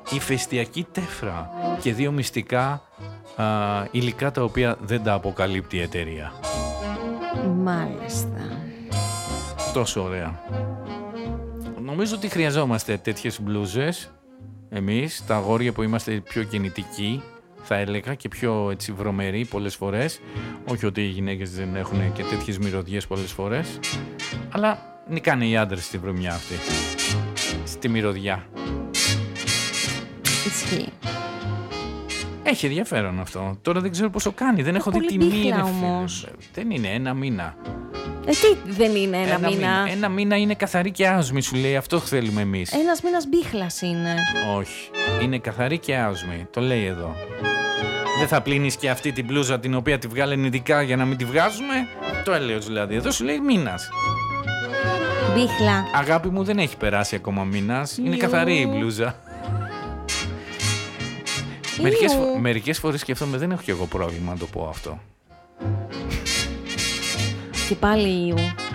ηφαιστειακή τέφρα και 2 μυστικά υλικά τα οποία δεν τα αποκαλύπτει η εταιρεία. Μάλιστα. Τόσο ωραία. Νομίζω ότι χρειαζόμαστε τέτοιες μπλούζες εμείς, τα αγόρια που είμαστε πιο κινητικοί, θα έλεγα, και πιο έτσι βρωμεροί πολλές φορές. Όχι ότι οι γυναίκες δεν έχουν και τέτοιες μυρωδιές πολλές φορές, αλλά νικάνε οι άντρες στη βρωμιά αυτή, στη μυρωδιά. Ισχύει. Έχει ενδιαφέρον αυτό. Τώρα δεν ξέρω πόσο κάνει, δεν έχω δει τιμή. Μπίχλα όμως. Δεν είναι 1 μήνα. Τι δεν είναι 1 μήνα. 1 μήνα είναι καθαρή και άοσμη, σου λέει, αυτό θέλουμε εμείς. 1 μήνας μπίχλας είναι. Όχι, είναι καθαρή και άοσμη, το λέει εδώ. Δεν θα πλύνεις και αυτή την μπλούζα την οποία τη βγάλανε ειδικά για να μην τη βγάζουμε. Το έλεος δηλαδή, εδώ σου λέει μήνας. Μπίχλα. Αγάπη μου, δεν έχει περάσει ακόμα μήνας, είναι καθαρή η μπλούζα. Μερικές φορές σκέφτομαι, δεν έχω κι εγώ πρόβλημα να το πω αυτό. Και πάλι Ιου.